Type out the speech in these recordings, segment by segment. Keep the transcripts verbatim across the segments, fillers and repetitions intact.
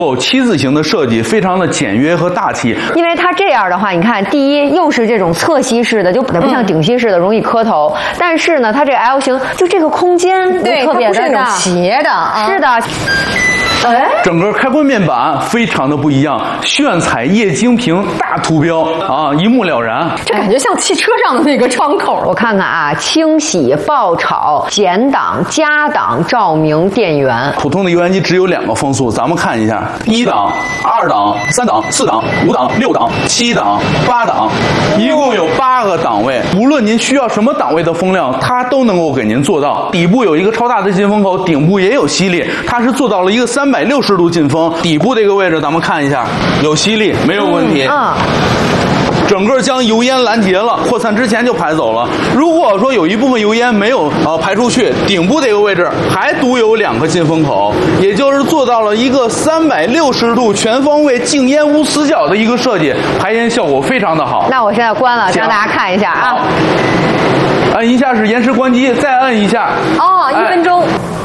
哦，七字形的设计非常的简约和大气。 因为它这样的话，你看，第一又是这种侧吸式的，就不像顶吸式的容易磕头。嗯、但是呢，它这个 L 型，就这个空间对特别的大， 斜的，啊、 是的。 哎，整个开关面板非常的不一样，炫彩液晶屏大图标啊，一目了然。 这感觉像汽车上的那个窗口。 我看看啊，清洗、爆炒、减档、加档、照明、电源。 普通的油烟机只有两个风速，咱们看一下：一档、二档、三档、四档、五档、六档、七档、八档，一共有八个档位。无论您需要什么档位的风量，它都能够给您做到。底部有一个超大的进风口，顶部也有吸力，它是做到了一个三百六十度进风。底部这个位置咱们看一下，有吸力，没有问题。 嗯。 整个将油烟拦截了，扩散之前就排走了。如果说有一部分油烟没有呃排出去，顶部这个位置还独有两个进风口，也就是做到了一个三百六十度全方位静烟无死角的一个设计，排烟效果非常的好。 那我现在关了，让大家看一下啊。 按一下是延时关机，再按一下。 哦，一分钟。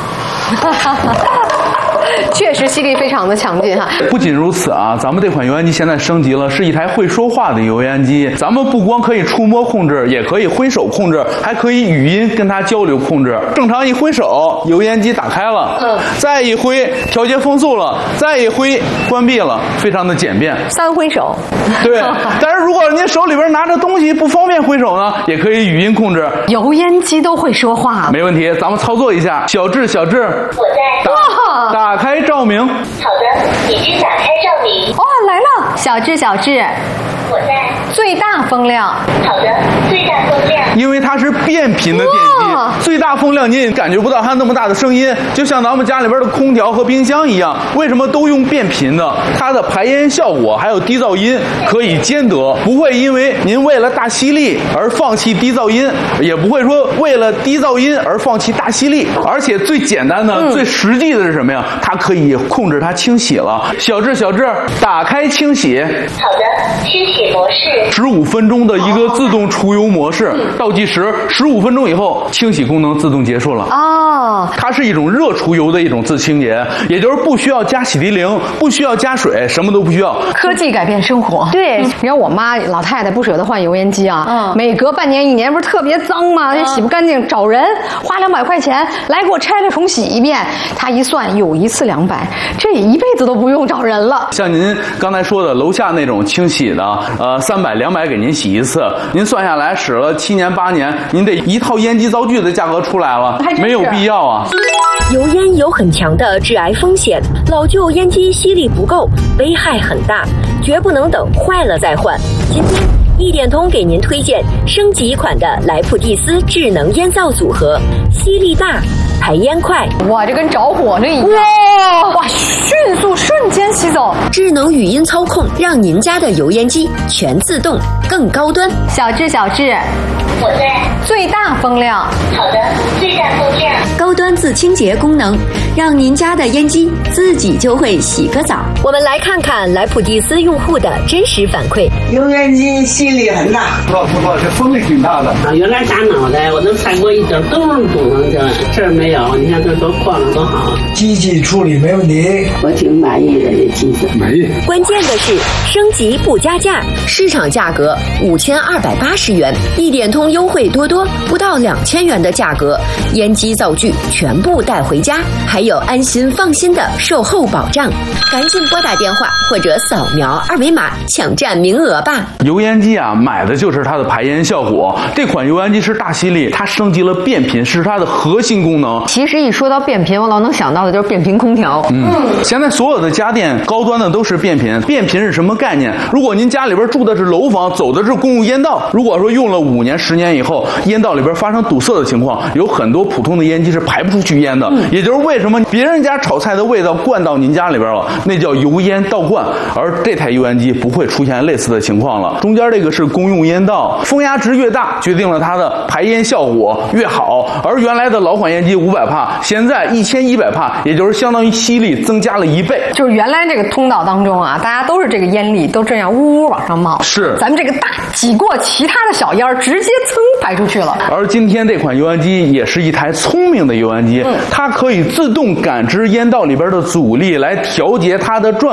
确实吸力非常的强劲哈。 不仅如此啊，咱们这款油烟机现在升级了，是一台会说话的油烟机。咱们不光可以触摸控制，也可以挥手控制，还可以语音跟它交流控制。正常一挥手，油烟机打开了，嗯，再一挥调节风速了，再一挥关闭了，非常的简便。 三挥手。 对，但是如果您手里边拿着东西不方便挥手呢，也可以语音控制。 油烟机都会说话， 没问题，咱们操作一下。小智，小智， 我在。 打打开照明。 好的，已经打开照明。 哦，来了，小智，小智。 我在。 最大风量。 好的，最大风量。 因为它是变频的电机，最大风量您也感觉不到它那么大的声音，就像咱们家里边的空调和冰箱一样。为什么都用变频的？它的排烟效果还有低噪音可以兼得，不会因为您为了大吸力而放弃低噪音，也不会说为了低噪音而放弃大吸力。而且最简单的、嗯、最实际的是什么呀？它可以控制它清洗了。小智，小智，打开清洗。 好的，清洗模式。 十五分钟的一个自动除油模式，嗯、倒计时十五分钟以后，清洗功能自动结束了。 哦， 它是一种热除油的一种自清洁，也就是不需要加洗涤灵，不需要加水，什么都不需要。 科技改变生活。对，你看我妈老太太不舍得换油烟机啊，嗯，每隔半年一年不是特别脏吗？也、嗯、洗不干净，找人花两百块钱来给我拆了重洗一遍。她一算，有一次两百，这一辈子都不用找人了。 像您刚才说的楼下那种清洗的，呃，三百两百给您洗一次，您算下来使了七年八年，您得一套烟机灶具的价格出来了，没有必要啊。 油烟有很强的致癌风险，老旧烟机吸力不够，危害很大，绝不能等坏了再换。今天一点通给您推荐升级款的莱普蒂斯智能烟灶组合，吸力大，排烟快。 哇，这跟着火那一样！哇哇，迅速瞬间吸走。 智能语音操控，让您家的油烟机全自动，更高端。 小智，小智， 我在。 最大风量。 好的，最大风量。 高端自清洁功能，让您家的烟机自己就会洗个澡。我们来看看莱普蒂斯用户的真实反馈。 油烟机吸力很大， 不不不，这风力挺大的。 啊，原来打脑袋我都踩过一点都能堵上去，这儿没有。你看这多晃了多好。 机器处理没问题， 我挺满意的这机子。 满意。 关键的是升级不加价，市场价格五千二百八十元，一点通优惠多多，不到两千元的价格，烟机灶具全部带回家，还有安心放心的售后保障。赶紧拨打电话或者扫描二维码抢占名额吧。 油烟机啊，买的就是它的排烟效果。这款油烟机是大吸力，它升级了变频，是它的核心功能。 其实一说到变频，我老能想到的就是变频空调。 嗯，现在所有的家电高端的都是变频。变频是什么概念？如果您家里边住的是楼房，走的是公用烟道，如果说用了五年、十年以后，烟道里边发生堵塞的情况，有很多普通的烟机是排不出去烟的。嗯、也就是为什么别人家炒菜的味道灌到您家里边了，那叫油烟倒灌，而这台油烟机不会出现类似的情况了。中间这个是公用烟道，风压值越大，决定了它的排烟效果越好。而原来的老款烟机五百帕，现在一千一百帕，也就是相当于吸力增加了一倍。 就是原来这个通道当中啊，大家都是这个烟粒都这样呜呜往上冒， 是咱们这个大挤过其他的小烟直接噌排出去了。 而今天这款油烟机也是一台聪明的油烟机，嗯、它可以自动感知烟道里边的阻力，来调节它的转